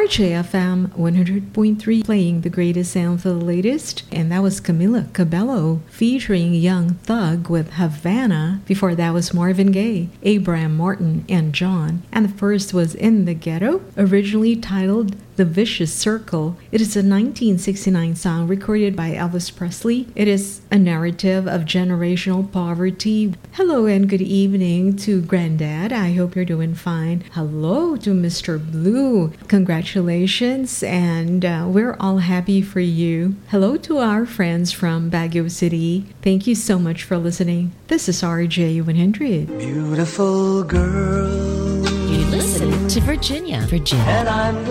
RJFM 100.3 playing the greatest sound for the latest. And that was Camila Cabello featuring Young Thug with Havana. Before that was Marvin Gaye, Abraham Martin, and John. And the first was In the Ghetto, originally titled The Vicious Circle. It is a 1969 song recorded by Elvis Presley. It is a narrative of generational poverty. Hello and good evening to Granddad. I hope you're doing fine. Hello to Mr. Blue. Congratulations, and we're all happy for you. Hello to our friends from Baguio City. Thank you so much for listening. This is RJ100. Beautiful girl. You listen to Virginia. And I'm